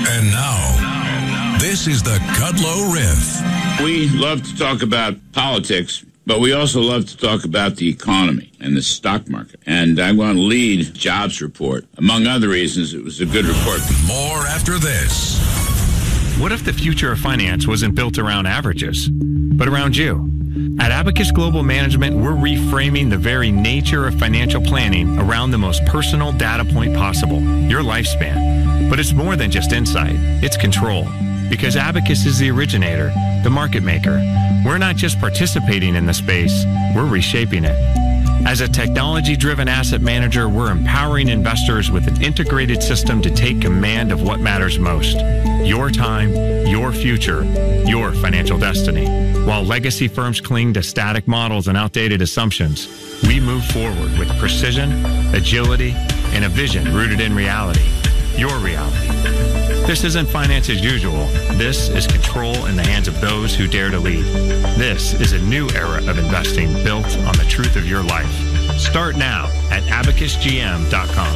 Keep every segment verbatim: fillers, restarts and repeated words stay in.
And now, this is the Kudlow Riff. We love to talk about politics, but we also love to talk about the economy and the stock market. And I want to lead jobs report. Among other reasons, it was a good report. More after this. What if the future of finance wasn't built around averages, but around you? At Abacus Global Management, we're reframing the very nature of financial planning around the most personal data point possible, your lifespan. But it's more than just insight, it's control. Because Abacus is the originator, the market maker. We're not just participating in the space, we're reshaping it. As a technology-driven asset manager, we're empowering investors with an integrated system to take command of what matters most. Your time, your future, your financial destiny. While legacy firms cling to static models and outdated assumptions, we move forward with precision, agility, and a vision rooted in reality. Your reality. This isn't finance as usual. This is control in the hands of those who dare to lead. This is a new era of investing built on the truth of your life. Start now at abacus g m dot com.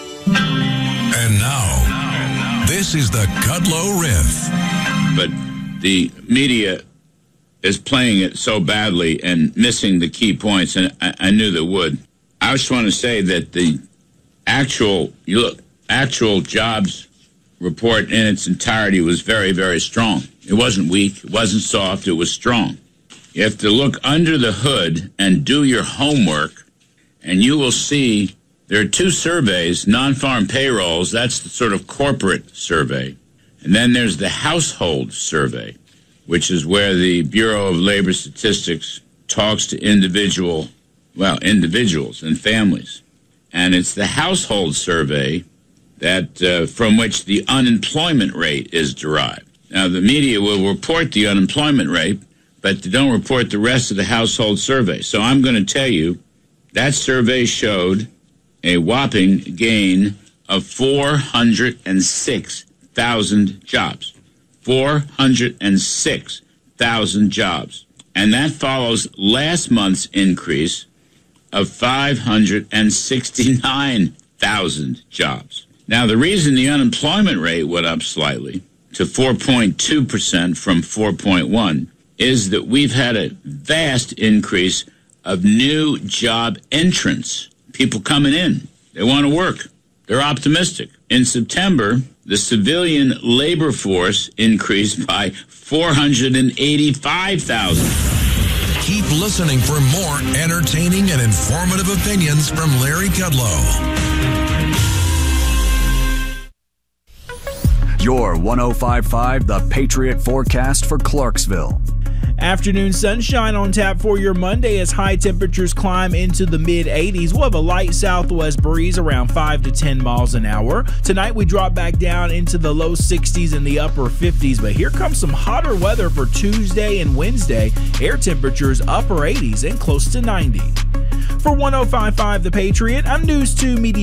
And now, this is the Kudlow Riff. But the media is playing it so badly and missing the key points, and I, I knew they would. I just want to say that the actual, you look, actual jobs report in its entirety was very, very strong. It wasn't weak. It wasn't soft. It was strong. You have to look under the hood and do your homework, and you will see there are two surveys, non-farm payrolls. That's the sort of corporate survey. And then there's the household survey, which is where the Bureau of Labor Statistics talks to individual, well, individuals and families. And it's the household survey that uh, from which the unemployment rate is derived. Now, the media will report the unemployment rate, but they don't report the rest of the household survey. So I'm going to tell you that survey showed a whopping gain of four hundred six thousand jobs. four hundred six thousand jobs. And that follows last month's increase of five hundred sixty-nine thousand jobs. Now, the reason the unemployment rate went up slightly to four point two percent from four point one is that we've had a vast increase of new job entrants, people coming in. They want to work. They're optimistic. In September, the civilian labor force increased by four hundred eighty-five thousand. Keep listening for more entertaining and informative opinions from Larry Kudlow. Your one oh five point five The Patriot forecast for Clarksville. Afternoon sunshine on tap for your Monday as high temperatures climb into the mid eighties. We'll have a light southwest breeze around five to ten miles an hour. Tonight we drop back down into the low sixties and the upper fifties, but here comes some hotter weather for Tuesday and Wednesday. Air temperatures upper eighties and close to ninety. For one oh five point five The Patriot, I'm News two Media